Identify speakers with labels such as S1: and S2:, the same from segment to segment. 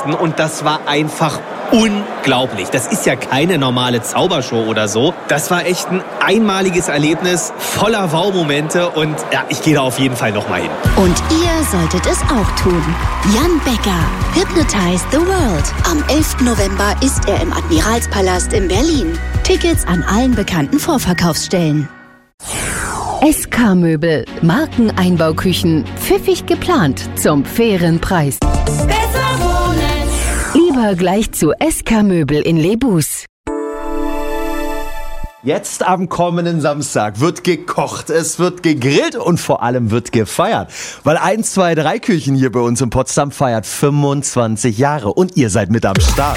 S1: mussten und das war einfach unglaublich. Das ist ja keine normale Zaubershow oder so. Das war echt ein einmaliges Erlebnis, voller Wow-Momente und ja, ich gehe da auf jeden Fall nochmal hin.
S2: Und ihr solltet es auch tun. Jan Becker, Hypnotize the World. Am 11. November ist er im Admiralspalast in Berlin. Tickets an allen bekannten Vorverkaufsstellen.
S3: SK Möbel, Markeneinbauküchen, pfiffig geplant zum fairen Preis.
S4: Besser wohnen.
S3: Lieber gleich zu SK Möbel in Lebus.
S5: Jetzt am kommenden Samstag wird gekocht, es wird gegrillt und vor allem wird gefeiert. Weil 1, 2, 3 Küchen hier bei uns in Potsdam feiert 25 Jahre und ihr seid mit am Start.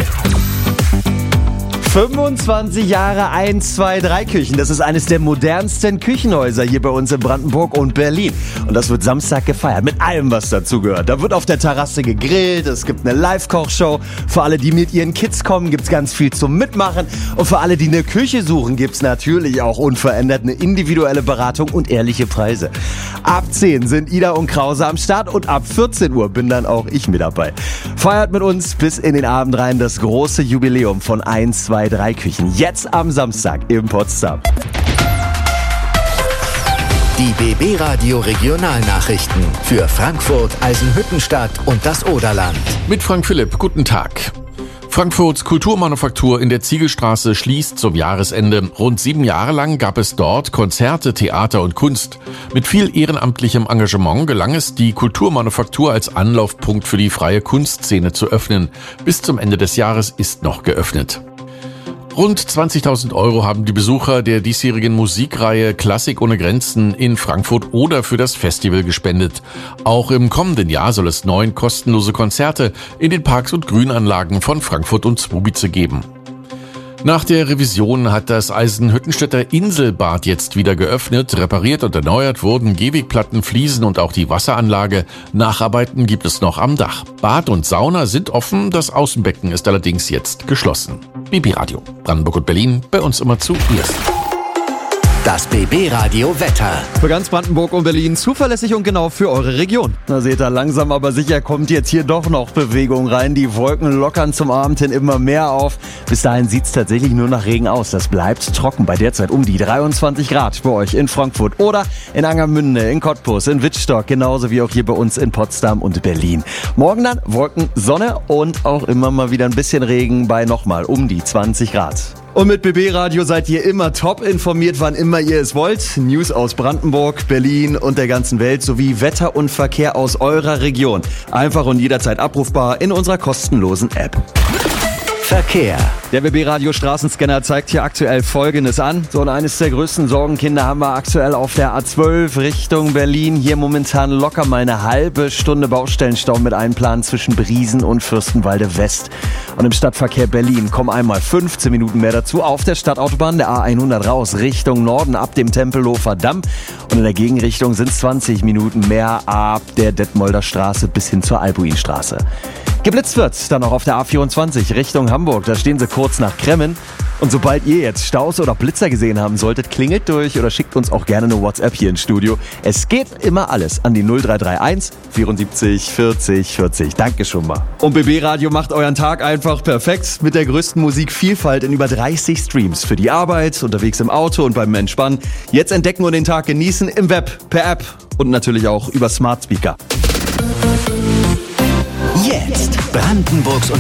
S5: 25 Jahre 1, 2, 3 Küchen. Das ist eines der modernsten Küchenhäuser hier bei uns in Brandenburg und Berlin. Und das wird Samstag gefeiert mit allem, was dazu gehört. Da wird auf der Terrasse gegrillt, es gibt eine Live-Kochshow. Für alle, die mit ihren Kids kommen, gibt's ganz viel zum Mitmachen. Und für alle, die eine Küche suchen, gibt's natürlich auch unverändert eine individuelle Beratung und ehrliche Preise. Ab 10 sind Ida und Krause am Start und ab 14 Uhr bin dann auch ich mit dabei. Feiert mit uns bis in den Abend rein das große Jubiläum von 1, 2, 3 Küchen. Jetzt am Samstag in Potsdam.
S6: Die BB Radio Regionalnachrichten für Frankfurt, Eisenhüttenstadt und das Oderland.
S7: Mit Frank Philipp, guten Tag. Frankfurts Kulturmanufaktur in der Ziegelstraße schließt zum Jahresende. Rund 7 Jahre lang gab es dort Konzerte, Theater und Kunst. Mit viel ehrenamtlichem Engagement gelang es, die Kulturmanufaktur als Anlaufpunkt für die freie Kunstszene zu öffnen. Bis zum Ende des Jahres ist noch geöffnet. Rund 20.000 € haben die Besucher der diesjährigen Musikreihe Klassik ohne Grenzen in Frankfurt Oder für das Festival gespendet. Auch im kommenden Jahr soll es 9 kostenlose Konzerte in den Parks und Grünanlagen von Frankfurt und Zwobice geben. Nach der Revision hat das Eisenhüttenstädter Inselbad jetzt wieder geöffnet. Repariert und erneuert wurden Gehwegplatten, Fliesen und auch die Wasseranlage. Nacharbeiten gibt es noch am Dach. Bad und Sauna sind offen, das Außenbecken ist allerdings jetzt geschlossen. BB Radio, Brandenburg und Berlin, bei uns immer zuerst.
S6: Das BB Radio Wetter.
S5: Für ganz Brandenburg und Berlin zuverlässig und genau für eure Region. Na seht ihr, langsam aber sicher kommt jetzt hier doch noch Bewegung rein. Die Wolken lockern zum Abend hin immer mehr auf. Bis dahin sieht's tatsächlich nur nach Regen aus. Das bleibt trocken bei derzeit um die 23 Grad bei euch in Frankfurt oder in Angermünde, in Cottbus, in Wittstock, genauso wie auch hier bei uns in Potsdam und Berlin. Morgen dann Wolken, Sonne und auch immer mal wieder ein bisschen Regen bei nochmal um die 20 Grad. Und mit BB Radio seid ihr immer top informiert, wann immer ihr es wollt. News aus Brandenburg, Berlin und der ganzen Welt sowie Wetter und Verkehr aus eurer Region. Einfach und jederzeit abrufbar in unserer kostenlosen App.
S6: Verkehr.
S5: Der BB Radio Straßenscanner zeigt hier aktuell Folgendes an. So, und eines der größten Sorgenkinder haben wir aktuell auf der A12 Richtung Berlin. Hier momentan locker mal eine halbe Stunde Baustellenstau mit Einplan zwischen Briesen und Fürstenwalde West. Und im Stadtverkehr Berlin kommen einmal 15 Minuten mehr dazu auf der Stadtautobahn der A100 raus Richtung Norden ab dem Tempelhofer Damm. Und in der Gegenrichtung sind es 20 Minuten mehr ab der Detmolder Straße bis hin zur Albuinstraße. Geblitzt wird dann auch auf der A24 Richtung Hamburg. Da stehen sie kurz nach Kremmen. Und sobald ihr jetzt Staus oder Blitzer gesehen haben solltet, klingelt durch oder schickt uns auch gerne eine WhatsApp hier ins Studio. Es geht immer alles an die 0331 74 40 40. Danke schon mal. Und BB Radio macht euren Tag einfach perfekt mit der größten Musikvielfalt in über 30 Streams. Für die Arbeit, unterwegs im Auto und beim Entspannen. Jetzt entdecken und den Tag genießen im Web, per App und natürlich auch über Smart Speaker.
S6: Jetzt Brandenburgs und